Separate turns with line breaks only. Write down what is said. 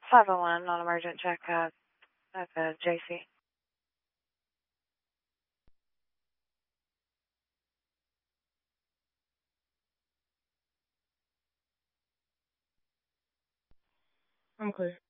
501, non-emergent check. That's a JC.
I'm clear.